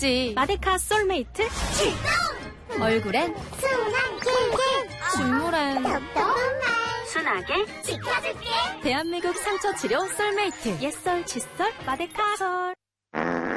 있지. 마데카 솔메이트 출동! 얼굴엔 순한 길게 중물엔 똑똑한 말 순하게 지켜줄게. 대한민국 상처 치료 솔메이트. 옛설, 칫솔, 마데카솔.